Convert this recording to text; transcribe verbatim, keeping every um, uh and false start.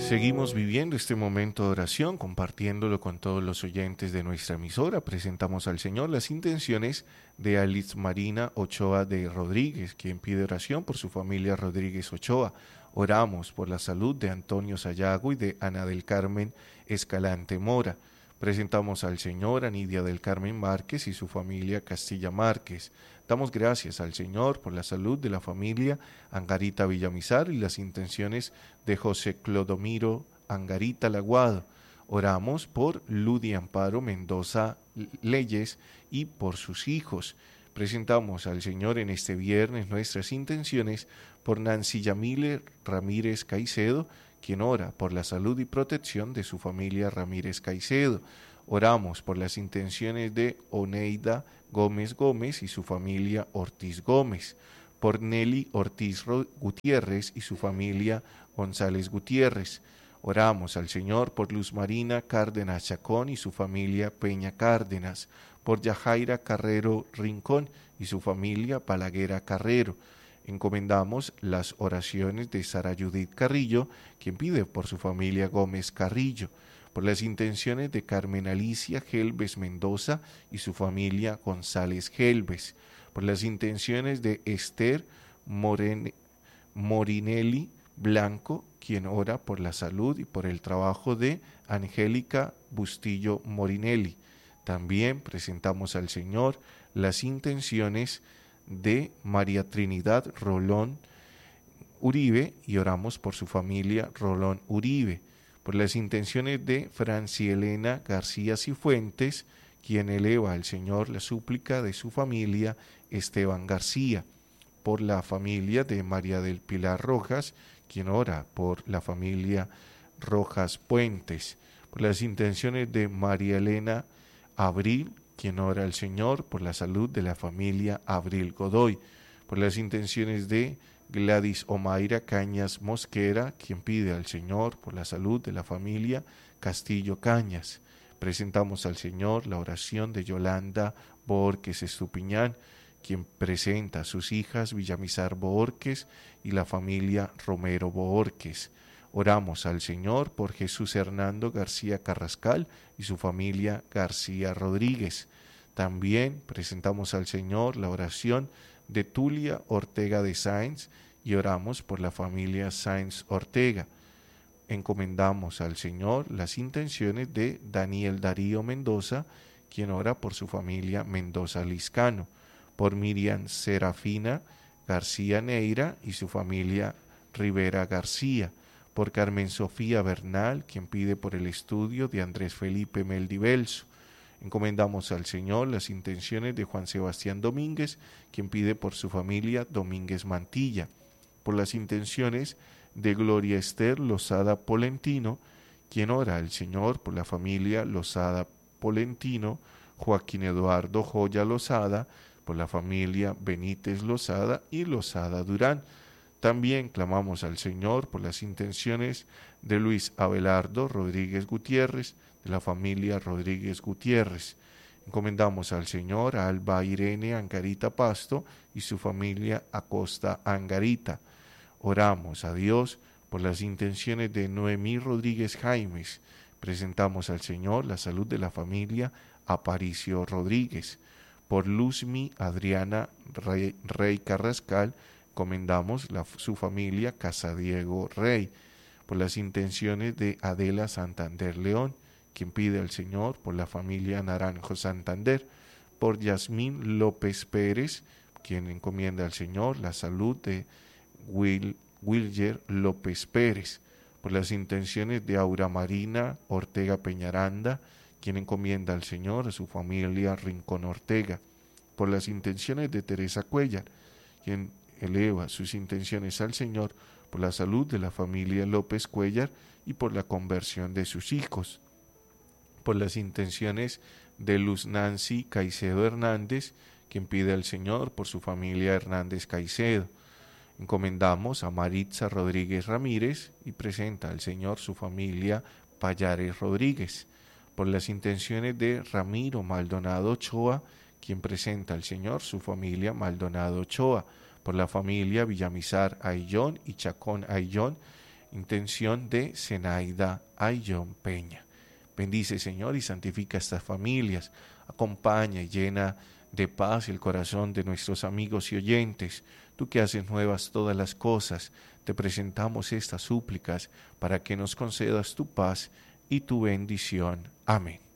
Seguimos viviendo este momento de oración, compartiéndolo con todos los oyentes de nuestra emisora. Presentamos al Señor las intenciones de Alice Marina Ochoa de Rodríguez, quien pide oración por su familia Rodríguez Ochoa. Oramos por la salud de Antonio Sayago y de Ana del Carmen Escalante Mora. Presentamos al Señor a Nidia del Carmen Márquez y su familia Castilla Márquez. Damos gracias al Señor por la salud de la familia Angarita Villamizar y las intenciones de José Clodomiro Angarita Laguado. Oramos por Ludi Amparo Mendoza Leyes y por sus hijos. Presentamos al Señor en este viernes nuestras intenciones por Nancy Yamile Ramírez Caicedo, quien ora por la salud y protección de su familia Ramírez Caicedo. Oramos por las intenciones de Oneida Gómez Gómez y su familia Ortiz Gómez, por Nelly Ortiz Gutiérrez y su familia González Gutiérrez. Oramos al Señor por Luz Marina Cárdenas Chacón y su familia Peña Cárdenas, por Yajaira Carrero Rincón y su familia Palaguera Carrero. Encomendamos las oraciones de Sara Judith Carrillo, quien pide por su familia Gómez Carrillo, por las intenciones de Carmen Alicia Gelbes Mendoza y su familia González Gelbes, por las intenciones de Esther Moren, Morinelli Blanco, quien ora por la salud y por el trabajo de Angélica Bustillo Morinelli. También presentamos al Señor las intenciones de María Trinidad Rolón Uribe y oramos por su familia Rolón Uribe, por las intenciones de Francielena García Cifuentes, quien eleva al Señor la súplica de su familia Esteban García, por la familia de María del Pilar Rojas, quien ora por la familia Rojas Puentes, por las intenciones de María Elena Abril, quien ora al Señor por la salud de la familia Abril Godoy, por las intenciones de Gladys Omaira Cañas Mosquera, quien pide al Señor por la salud de la familia Castillo Cañas. Presentamos al Señor la oración de Yolanda Borges Estupiñán, quien presenta a sus hijas Villamizar Borges y la familia Romero Borges. Oramos al Señor por Jesús Hernando García Carrascal y su familia García Rodríguez. También presentamos al Señor la oración de Tulia Ortega de Sáenz y oramos por la familia Sáenz Ortega. Encomendamos al Señor las intenciones de Daniel Darío Mendoza, quien ora por su familia Mendoza Liscano, por Miriam Serafina García Neira y su familia Rivera García, por Carmen Sofía Bernal, quien pide por el estudio de Andrés Felipe Meldivelso. Encomendamos al Señor las intenciones de Juan Sebastián Domínguez, quien pide por su familia Domínguez Mantilla, por las intenciones de Gloria Esther Lozada Polentino, quien ora al Señor por la familia Lozada Polentino, Joaquín Eduardo Joya Lozada, por la familia Benítez Lozada y Lozada Durán. También clamamos al Señor por las intenciones de Luis Abelardo Rodríguez Gutiérrez, de la familia Rodríguez Gutiérrez. Encomendamos al Señor a Alba Irene Angarita Pasto y su familia Acosta Angarita. Oramos a Dios por las intenciones de Noemí Rodríguez Jaimes. Presentamos al Señor la salud de la familia Aparicio Rodríguez. Por Luzmi Adriana Rey, Rey Carrascal, encomendamos la, su familia Casadiego Rey, por las intenciones de Adela Santander León, quien pide al Señor por la familia Naranjo Santander, por Yasmín López Pérez, quien encomienda al Señor la salud de Will, Wilger López Pérez, por las intenciones de Aura Marina Ortega Peñaranda, quien encomienda al Señor a su familia Rincón Ortega, por las intenciones de Teresa Cuellar, quien eleva sus intenciones al Señor por la salud de la familia López Cuellar y por la conversión de sus hijos, por las intenciones de Luz Nancy Caicedo Hernández, quien pide al Señor por su familia Hernández Caicedo. Encomendamos a Maritza Rodríguez Ramírez y presenta al Señor su familia Payares Rodríguez, por las intenciones de Ramiro Maldonado Ochoa, quien presenta al Señor su familia Maldonado Ochoa, por la familia Villamizar Ayllón y Chacón Ayllón. intención de Zenaida Ayllón Peña. Bendice, Señor, y santifica estas familias. Acompaña y llena de paz el corazón de nuestros amigos y oyentes. Tú que haces nuevas todas las cosas, te presentamos estas súplicas para que nos concedas tu paz y tu bendición. Amén.